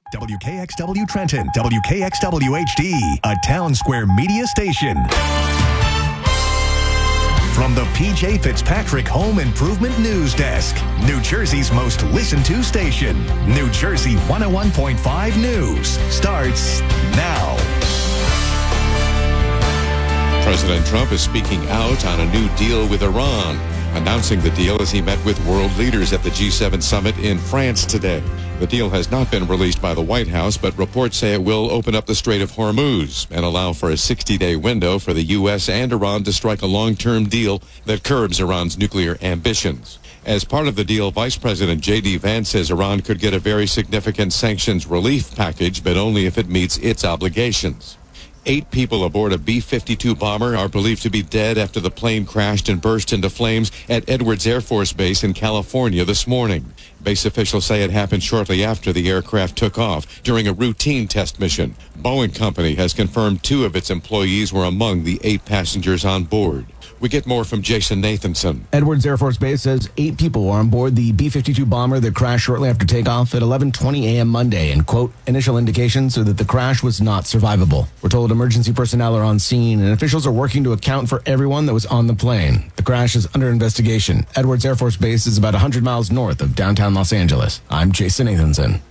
WKXW Trenton, WKXW HD, a Town Square media station. From the PJ Fitzpatrick Home Improvement News Desk, New Jersey's most listened to station, New Jersey 101.5 News starts now. President Trump is speaking out on a new deal with Iran, announcing the deal as he met with world leaders at the G7 summit in France today. The deal has not been released by the White House, but reports say it will open up the Strait of Hormuz and allow for a 60-day window for the U.S. and Iran to strike a long-term deal that curbs Iran's nuclear ambitions. As part of the deal, Vice President J.D. Vance says Iran could get a very significant sanctions relief package, but only if it meets its obligations. 8 people aboard a B-52 bomber are believed to be dead after the plane crashed and burst into flames at Edwards Air Force Base in California this morning. Base officials say it happened shortly after the aircraft took off during a routine test mission. Boeing Company has confirmed 2 of its employees were among the 8 passengers on board. We get more from Jason Nathanson. Edwards Air Force Base says 8 people were on board the B-52 bomber that crashed shortly after takeoff at 11:20 a.m. Monday, and, quote, initial indications are that the crash was not survivable. We're told emergency personnel are on scene, and officials are working to account for everyone that was on the plane. The crash is under investigation. Edwards Air Force Base is about 100 miles north of downtown Los Angeles. I'm Jason Nathanson.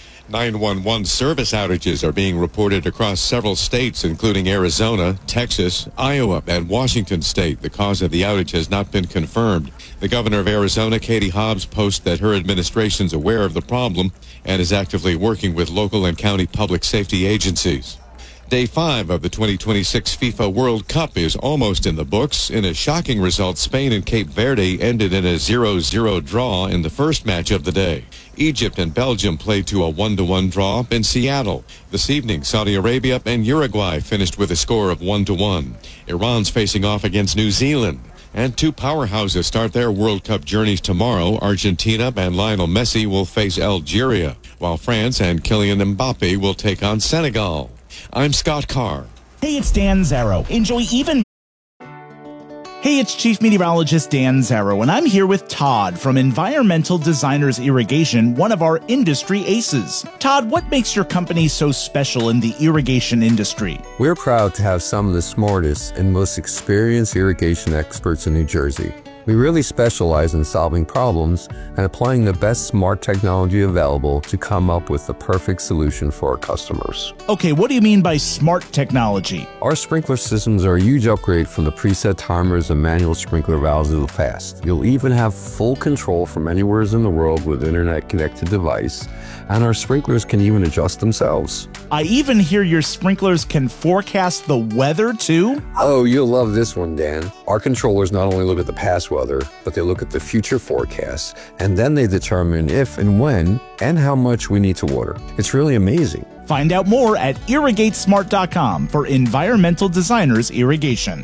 911 service outages are being reported across several states, including Arizona, Texas, Iowa, and Washington state. The cause of the outage has not been confirmed. The governor of Arizona, Katie Hobbs, posts that her administration's aware of the problem and is actively working with local and county public safety agencies. Day 5 of the 2026 FIFA World Cup is almost in the books. In a shocking result, Spain and Cape Verde ended in a 0-0 draw in the first match of the day. Egypt and Belgium played to a 1-1 draw in Seattle. This evening, Saudi Arabia and Uruguay finished with a score of 1-1. Iran's facing off against New Zealand. And 2 powerhouses start their World Cup journeys tomorrow. Argentina and Lionel Messi will face Algeria, while France and Kylian Mbappe will take on Senegal. I'm Scott Carr. Hey, it's Dan Zarrow. Enjoy even... Hey, it's Chief Meteorologist Dan Zarrow, and I'm here with Todd from Environmental Designers Irrigation, one of our industry aces. Todd, what makes your company so special in the irrigation industry? We're proud to have some of the smartest and most experienced irrigation experts in New Jersey. We really specialize in solving problems and applying the best smart technology available to come up with the perfect solution for our customers. Okay, what do you mean by smart technology? Our sprinkler systems are a huge upgrade from the preset timers and manual sprinkler valves of the past. You'll even have full control from anywhere in the world with internet-connected device, and our sprinklers can even adjust themselves. I even hear your sprinklers can forecast the weather, too? Oh, you'll love this one, Dan. Our controllers not only look at the past weather, but they look at the future forecasts, and then they determine if and when and how much we need to water. It's really amazing. Find out more at irrigatesmart.com for Environmental Designers Irrigation.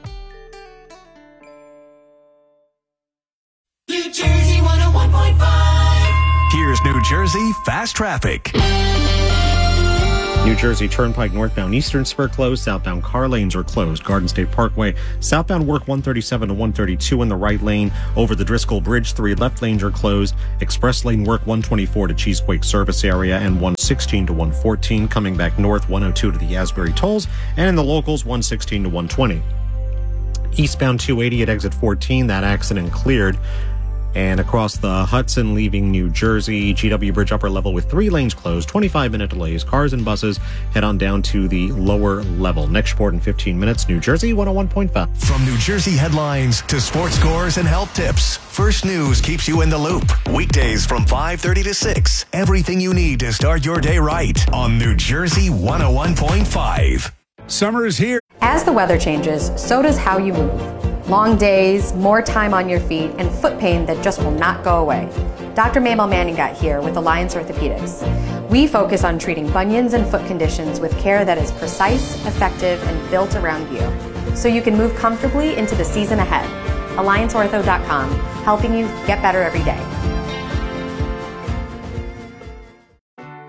New Jersey 101.5. Here's New Jersey Fast Traffic. New Jersey Turnpike northbound Eastern Spur closed. Southbound car lanes are closed. Garden State Parkway southbound work 137 to 132 in the right lane. Over the Driscoll Bridge, 3 left lanes are closed. Express lane work 124 to Cheesequake service area and 116 to 114. Coming back north 102 to the Asbury tolls. And in the locals 116 to 120. Eastbound 280 at exit 14. That accident cleared. And across the Hudson leaving New Jersey, GW Bridge upper level with 3 lanes closed, 25-minute delays. Cars and buses head on down to the lower level. Next report in 15 minutes, New Jersey 101.5. From New Jersey headlines to sports scores and health tips, First News keeps you in the loop. Weekdays from 5:30 to 6. Everything you need to start your day right on New Jersey 101.5. Summer is here. As the weather changes, so does how you move. Long days, more time on your feet, and foot pain that just will not go away. Dr. Mabel Manningat here with Alliance Orthopedics. We focus on treating bunions and foot conditions with care that is precise, effective, and built around you, so you can move comfortably into the season ahead. AllianceOrtho.com, helping you get better every day.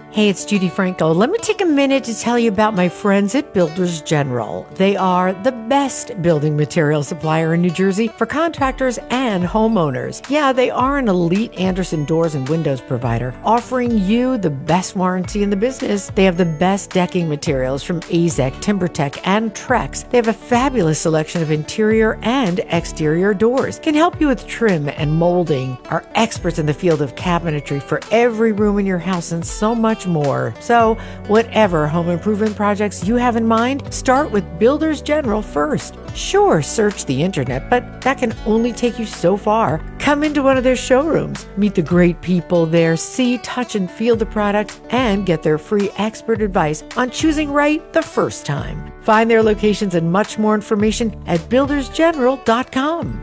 Hey, it's Judy Franco. Let me take a minute to tell you about my friends at Builders General. They are the best building material supplier in New Jersey for contractors and homeowners. Yeah, they are an elite Andersen doors and windows provider, offering you the best warranty in the business. They have the best decking materials from Azek, TimberTech, and Trex. They have a fabulous selection of interior and exterior doors. Can help you with trim and molding. Are experts in the field of cabinetry for every room in your house and so much more. So, whatever home improvement projects you have in mind, start with Builders General first. Sure, search the internet, but that can only take you so far. Come into one of their showrooms, meet the great people there, see, touch, and feel the products, and get their free expert advice on choosing right the first time. Find their locations and much more information at buildersgeneral.com.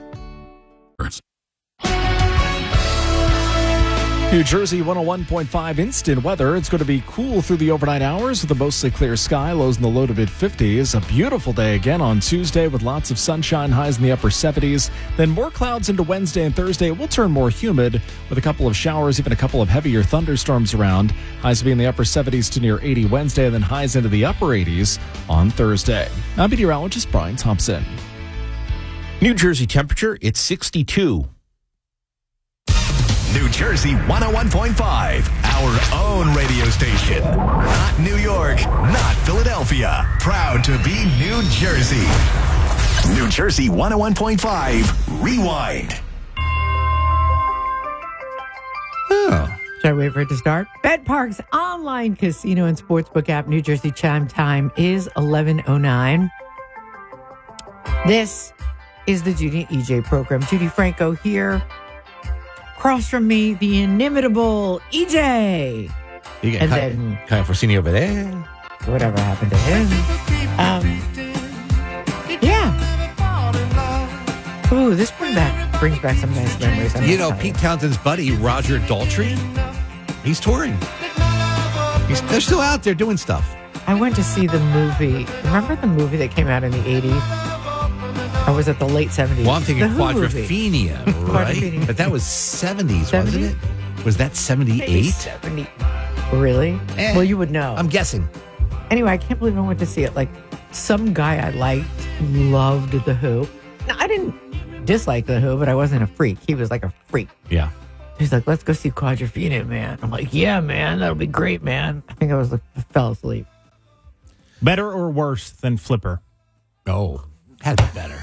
New Jersey 101.5 instant weather. It's going to be cool through the overnight hours with a mostly clear sky, lows in the low to mid-50s. A beautiful day again on Tuesday with lots of sunshine, highs in the upper 70s. Then more clouds into Wednesday and Thursday. It will turn more humid with a couple of showers, even a couple of heavier thunderstorms around. Highs will be in the upper 70s to near 80 Wednesday, and then highs into the upper 80s on Thursday. I'm meteorologist Brian Thompson. New Jersey temperature, it's 62. New Jersey 101.5, our own radio station. Not New York, not Philadelphia. Proud to be New Jersey. New Jersey 101.5, Rewind. Oh. Should I wait for it to start? BetPark's online casino and sportsbook app, New Jersey Chime Time is 11:09. This is the Judy and EJ program. Judy Franco here. Across from me, the inimitable EJ. You got kind of Forsini over there. Whatever happened to him. Yeah. Ooh, this brings back some nice memories. You know, Pete Townshend's buddy, Roger Daltrey, he's touring. They're still out there doing stuff. I went to see the movie. Remember the movie that came out in the 80s? Or was it the late 70s? Well, I'm thinking Quadrophenia, right? Quadrophenia. But that was 70s, wasn't it? Was that 78? 70. Really? Well, you would know. I'm guessing. Anyway, I can't believe I went to see it. Like, some guy I liked loved The Who. Now, I didn't dislike The Who, but I wasn't a freak. He was like a freak. Yeah. He's like, let's go see Quadrophenia, man. I'm like, yeah, man, that'll be great, man. I think I fell asleep. Better or worse than Flipper? Oh, had to be better.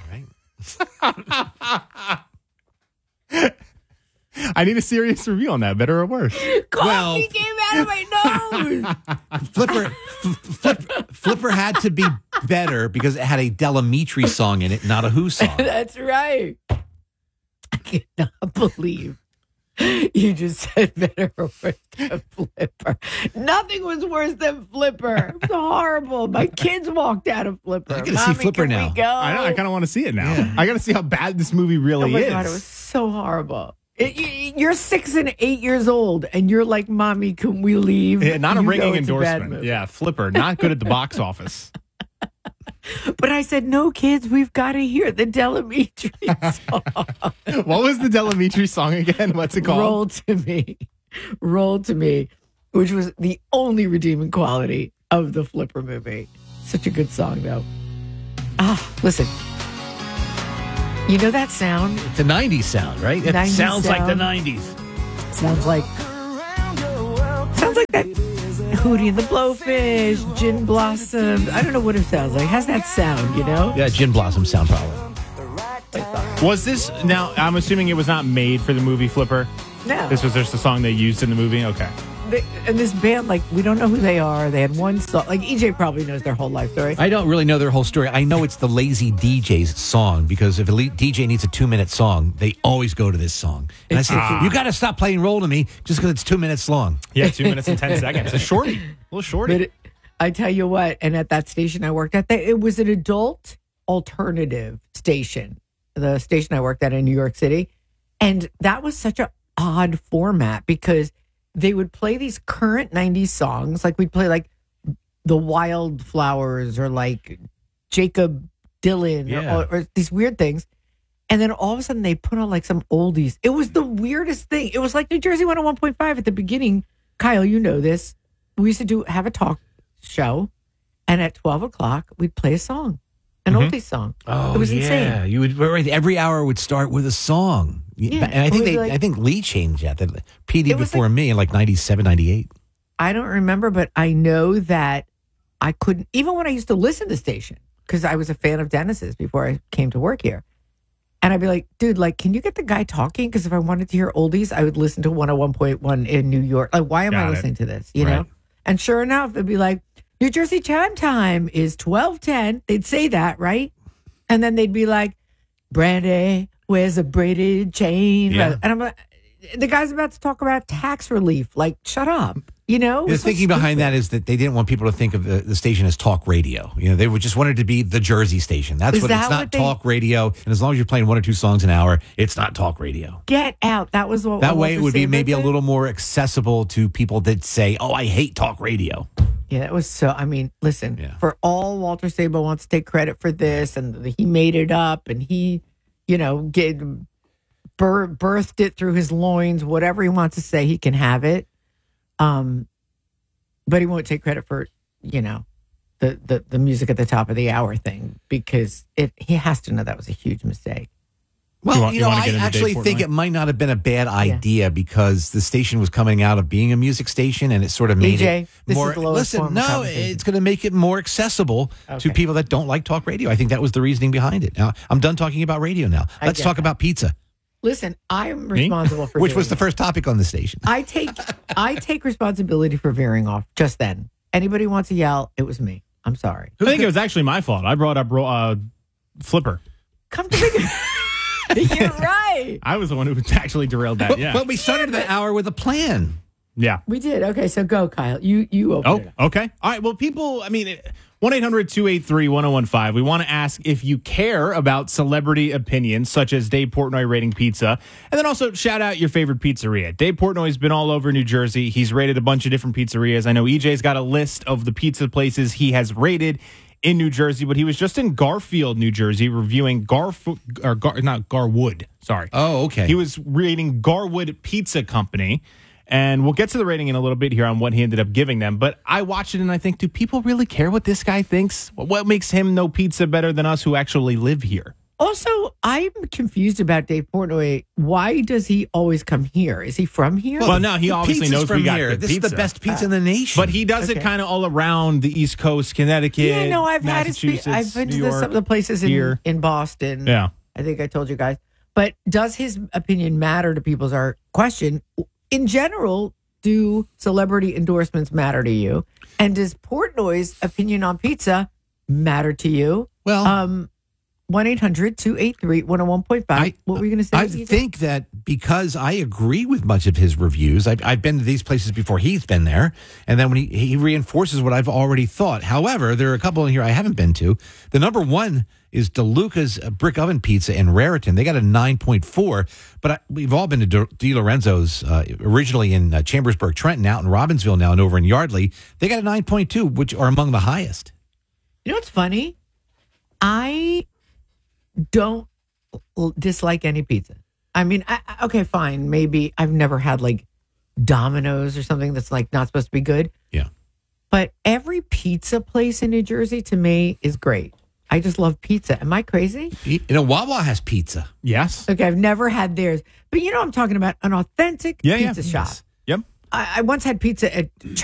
I need a serious review on that. Better or worse? Coffee came out of my nose. Flipper had to be better because it had a Delamitri song in it, not a Who song. That's right. I cannot believe you just said better or worse than Flipper. Nothing was worse than Flipper. It was horrible. My kids walked out of Flipper. I gotta see Flipper now. We go? I know. I kind of want to see it now. Yeah. I got to see how bad this movie really is. Oh my God, it was so horrible. You're 6 and 8 years old, and you're like, "Mommy, can we leave?" Yeah, not a ringing endorsement. Yeah, Flipper, not good at the box office. But I said, no, kids, we've got to hear the Delamitri song. What was the Delamitri song again? What's it called? Roll to Me, which was the only redeeming quality of the Flipper movie. Such a good song, though. Listen. You know that sound? It's a 90s sound, right? It sounds like the 90s. Sounds like that Hootie and the Blowfish, Gin Blossom. I don't know what it sounds like. It has that sound, you know? Yeah, Gin Blossom sound probably. Was this, now, I'm assuming it was not made for the movie Flipper? No. This was just a song they used in the movie? Okay. And this band, like, we don't know who they are. They had one song. Like, EJ probably knows their whole life story. I don't really know their whole story. I know it's the Lazy DJ's song because if a DJ needs a 2-minute song, they always go to this song. And I said, you got to stop playing Roll to Me just because it's 2 minutes long. Yeah, 2 minutes and 10 seconds. A shorty. A little shorty. But I tell you what, and at that station I worked at, it was an adult alternative station, the station I worked at in New York City. And that was such an odd format because they would play these current 90s songs. Like we'd play like The Wildflowers or like Jacob Dylan or these weird things. And then all of a sudden they put on like some oldies. It was the weirdest thing. It was like New Jersey 101.5 at the beginning Kyle, you know this. We used to have a talk show, and at 12 o'clock, we'd play a song, an oldies song. Oh, it was insane. You would every hour would start with a song. Yeah, and I think Lee changed that. PD before me in like 97, 98. I don't remember, but I know that I couldn't, even when I used to listen to the station, because I was a fan of Dennis's before I came to work here. And I'd be like, dude, like, can you get the guy talking? Because if I wanted to hear oldies, I would listen to 101.1 in New York. Like, why am I listening to this? You know? And sure enough, it'd be like, New Jersey chime time is 12:10. They'd say that, right? And then they'd be like, Brandy wears a braided chain. Yeah. And I'm like, the guy's about to talk about tax relief. Like, shut up. You know? The thinking behind that is that they didn't want people to think of the station as talk radio. You know, they just wanted it to be the Jersey station. That's Is what that it's not what they- talk radio. And as long as you're playing 1 or 2 songs an hour, it's not talk radio. Get out. That was what That way it would be Saber maybe a said. little more accessible to people that say, oh, I hate talk radio. Yeah, it was so. I mean, listen, for all Walter Sabo wants to take credit for this, and he made it up, and he, you know, birthed it through his loins. Whatever he wants to say, he can have it. But he won't take credit for, you know, the music at the top of the hour thing, because he has to know that was a huge mistake. Well, You wanna I get into actually Dave think Portnoy? it might not have been a bad idea because the station was coming out of being a music station, and it sort of made EJ, it this more. is the lowest form Listen, of no, conversation. it's going to make it more accessible to people that don't like talk radio. I think that was the reasoning behind it. Now, I'm done talking about radio now. Let's get talk that. about pizza, Listen, I'm responsible for which doing was the it. first topic on the station. I take responsibility for veering off just then. Anybody wants to yell, it was me. I'm sorry. I think it was actually my fault. I brought up Flipper. Come to think of You're right. I was the one who actually derailed that. Yeah. But we started the hour with a plan. Yeah. We did. Okay, so go, Kyle. You open it up. Okay. All right. Well, people, I mean, 1-800-283-1015. We want to ask if you care about celebrity opinions, such as Dave Portnoy rating pizza. And then also shout out your favorite pizzeria. Dave Portnoy's been all over New Jersey. He's rated a bunch of different pizzerias. I know EJ's got a list of the pizza places he has rated in New Jersey, but he was just in Garfield, New Jersey, reviewing Garwood. Sorry. Oh, okay. He was rating Garwood Pizza Company. And we'll get to the rating in a little bit here on what he ended up giving them. But I watch it and I think, do people really care what this guy thinks? What makes him know pizza better than us who actually live here? Also, I'm confused about Dave Portnoy. Why does he always come here? Is he from here? Well, no, he the obviously pizza's knows from we got here. good This pizza. is the best pizza in the nation. But he does it kind of all around the East Coast, Connecticut, yeah, no, I've had his. Massachusetts, I've been New to York, some of the places here. in Boston. Yeah. I think I told you guys. But does his opinion matter to people's our question? In general, do celebrity endorsements matter to you? And does Portnoy's opinion on pizza matter to you? Well, 1-800-283-101.5. What were you going to say? I EJ? think that because I agree with much of his reviews, I've been to these places before he's been there, and then when he reinforces what I've already thought. However, there are a couple in here I haven't been to. The number one is DeLuca's Brick Oven Pizza in Raritan. They got a 9.4, but we've all been to Di Lorenzo's, originally in Chambersburg, Trenton, out in Robbinsville now, and over in Yardley. They got a 9.2, which are among the highest. You know what's funny? I don't dislike any pizza. I mean, okay, fine. Maybe I've never had like Domino's or something that's like not supposed to be good. Yeah. But every pizza place in New Jersey to me is great. I just love pizza. Am I crazy? You know, Wawa has pizza. Yes. Okay, I've never had theirs. But you know, I'm talking about an authentic pizza shop. Yep. I once had pizza at